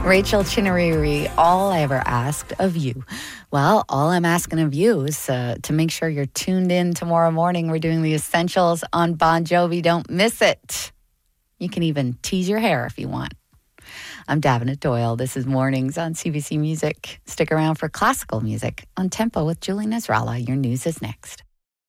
Rachel Chinariri, all I ever asked of you. Well, all I'm asking of you is to make sure you're tuned in tomorrow morning. We're doing the essentials on Bon Jovi. Don't miss it. You can even tease your hair if you want. I'm Davenant Doyle. This is Mornings on CBC Music. Stick around for classical music on Tempo with Julie Nasrallah. Your news is next.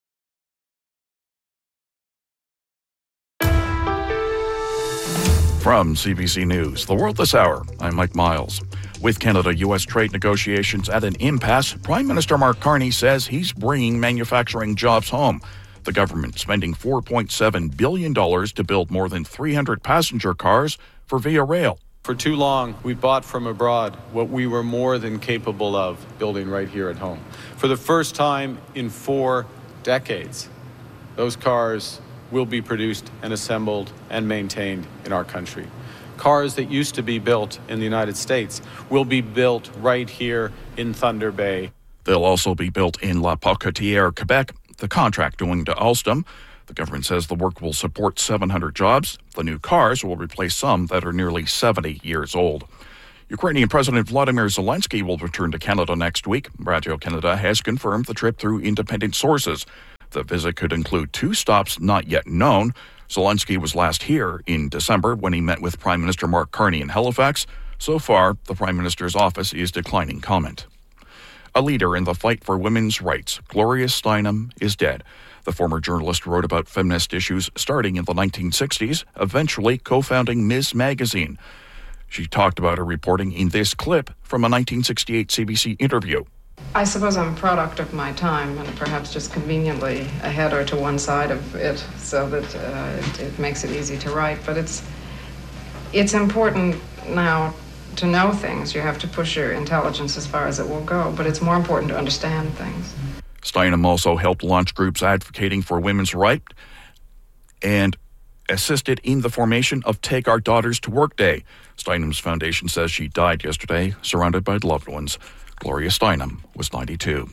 From CBC News, The World This Hour, I'm Mike Miles. With Canada-U.S. trade negotiations at an impasse, Prime Minister Mark Carney says he's bringing manufacturing jobs home. The government spending $4.7 billion to build more than 300 passenger cars for Via Rail. For too long, we bought from abroad what we were more than capable of building right here at home. For the first time in 4 decades, those cars will be produced and assembled and maintained in our country. Cars that used to be built in the United States will be built right here in Thunder Bay. They'll also be built in La Pocatière, Quebec, the contract going to Alstom. The government says the work will support 700 jobs. The new cars will replace some that are nearly 70 years old. Ukrainian President Vladimir Zelensky will return to Canada next week. Radio-Canada has confirmed the trip through independent sources. The visit could include 2 stops not yet known. Zelensky was last here in December when he met with Prime Minister Mark Carney in Halifax. So far, the Prime Minister's office is declining comment. A leader in the fight for women's rights, Gloria Steinem, is dead. The former journalist wrote about feminist issues starting in the 1960s, eventually co-founding Ms. Magazine. She talked about her reporting in this clip from a 1968 CBC interview. I suppose I'm a product of my time and perhaps just conveniently ahead or to one side of it so that it makes it easy to write. But it's important now to know things. You have to push your intelligence as far as it will go, but it's more important to understand things. Steinem also helped launch groups advocating for women's rights and assisted in the formation of Take Our Daughters to Work Day. Steinem's foundation says she died yesterday, surrounded by loved ones. Gloria Steinem was 92.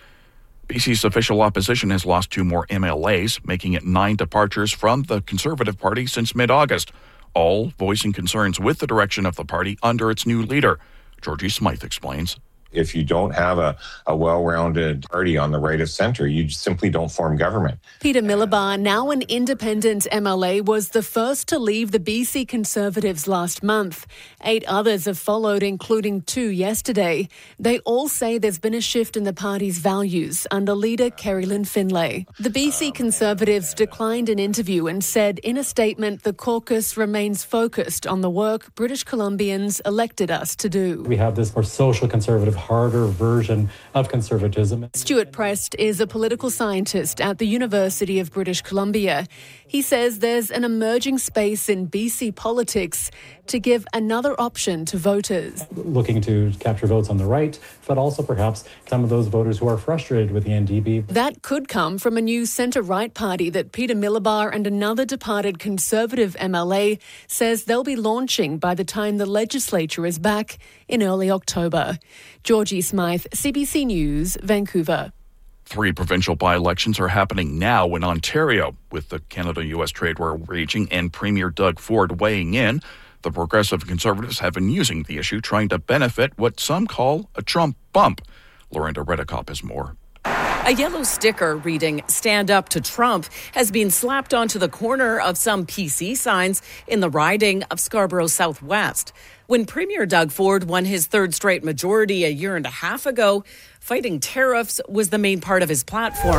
BC's official opposition has lost 2 more MLAs, making it 9 departures from the Conservative Party since mid-August, all voicing concerns with the direction of the party under its new leader. Georgie Smythe explains. If you don't have a well-rounded party on the right of centre, you simply don't form government. Peter Millibar, now an independent MLA, was the first to leave the BC Conservatives last month. 8 others have followed, including 2 yesterday. They all say there's been a shift in the party's values under leader Kerry-Lynne Finlay. The BC Conservatives declined an interview and said in a statement the caucus remains focused on the work British Columbians elected us to do. We have this more social conservative, harder version of conservatism. Stuart Prest is a political scientist at the University of British Columbia. He says there's an emerging space in BC politics to give another option to voters. Looking to capture votes on the right, but also perhaps some of those voters who are frustrated with the NDP. That could come from a new centre-right party that Peter Millibar and another departed Conservative MLA says they'll be launching by the time the legislature is back in early October. Georgie Smythe, CBC News, Vancouver. 3 provincial by-elections are happening now in Ontario, with the Canada-U.S. trade war raging and Premier Doug Ford weighing in. The Progressive Conservatives have been using the issue, trying to benefit what some call a Trump bump. Lorinda Redekop has more. A yellow sticker reading "Stand Up to Trump" has been slapped onto the corner of some PC signs in the riding of Scarborough Southwest. When Premier Doug Ford won his 3rd straight majority a year and a half ago, fighting tariffs was the main part of his platform.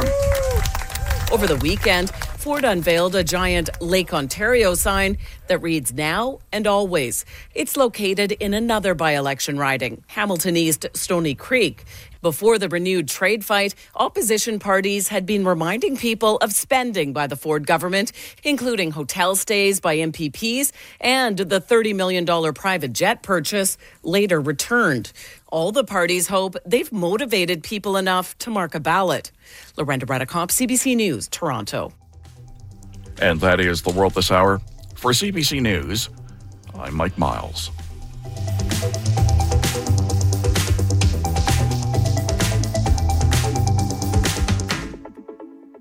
Over the weekend, Ford unveiled a giant Lake Ontario sign that reads "Now and Always." It's located in another by-election riding, Hamilton East Stony Creek. Before the renewed trade fight, opposition parties had been reminding people of spending by the Ford government, including hotel stays by MPPs and the $30 million private jet purchase, later returned. All the parties hope they've motivated people enough to mark a ballot. Lorinda Redekop, CBC News, Toronto. And that is The World This Hour. For CBC News, I'm Mike Miles.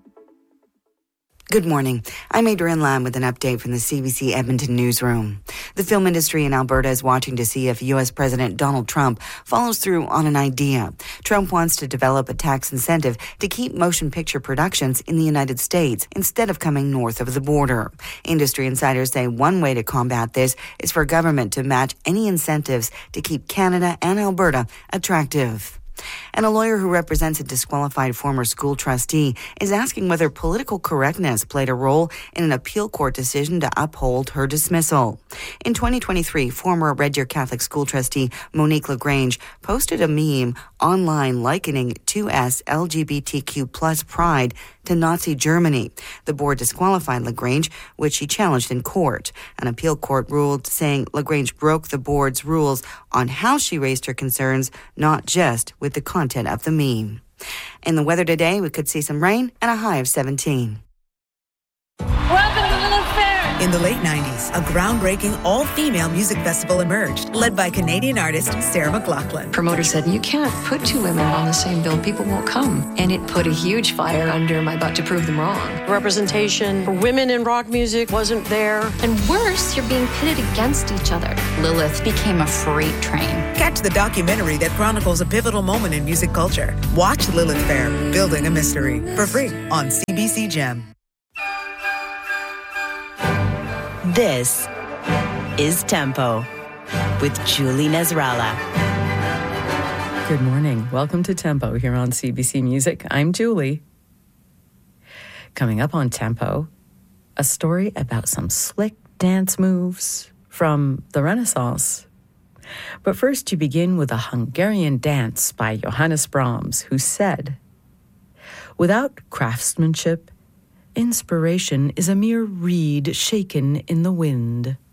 Good morning. I'm Adrienne Lamb with an update from the CBC Edmonton newsroom. The film industry in Alberta is watching to see if U.S. President Donald Trump follows through on an idea. Trump wants to develop a tax incentive to keep motion picture productions in the United States instead of coming north of the border. Industry insiders say one way to combat this is for government to match any incentives to keep Canada and Alberta attractive. And a lawyer who represents a disqualified former school trustee is asking whether political correctness played a role in an appeal court decision to uphold her dismissal. In 2023, former Red Deer Catholic school trustee Monique LaGrange posted a meme online likening 2S LGBTQ plus pride to Nazi Germany. The board disqualified LaGrange, which she challenged in court. An appeal court ruled, saying LaGrange broke the board's rules on how she raised her concerns, not just with the content of the meme. In the weather today, we could see some rain and a high of 17. Welcome to Lilith Fair. In the late 90s, a groundbreaking all-female music festival emerged, led by Canadian artist Sarah McLachlan. Promoter said, you can't put two women on the same bill. People won't come. And it put a huge fire under my butt to prove them wrong. Representation for women in rock music wasn't there. And worse, you're being pitted against each other. Lilith became a freight train. Catch the documentary that chronicles a pivotal moment in music culture. Watch Lilith Fair, Building a Mystery, for free on CBC Gem. This is Tempo with Julie Nasrallah. Good morning. Welcome to Tempo here on CBC Music. I'm Julie. Coming up on Tempo, a story about some slick dance moves from the Renaissance. But first, you begin with a Hungarian dance by Johannes Brahms, who said, "Without craftsmanship, inspiration is a mere reed shaken in the wind."